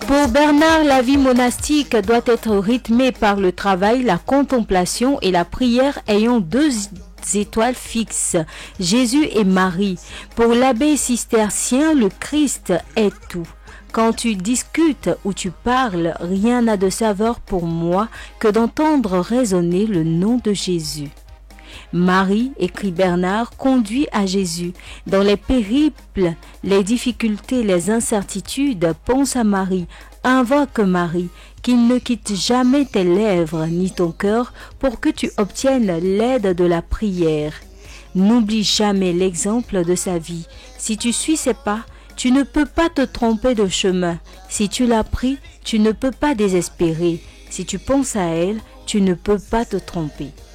Pour Bernard, la vie monastique doit être rythmée par le travail, la contemplation et la prière ayant deux étoiles fixes, Jésus et Marie. Pour l'abbé cistercien, le Christ est tout. Quand tu discutes ou tu parles, rien n'a de saveur pour moi que d'entendre résonner le nom de Jésus. Marie, écrit Bernard, conduit à Jésus. Dans les périples, les difficultés, les incertitudes, pense à Marie, invoque Marie, qu'il ne quitte jamais tes lèvres ni ton cœur pour que tu obtiennes l'aide de la prière. N'oublie jamais l'exemple de sa vie. Si tu suis ses pas, tu ne peux pas te tromper de chemin. Si tu l'as pris, tu ne peux pas désespérer. Si tu penses à elle, tu ne peux pas te tromper.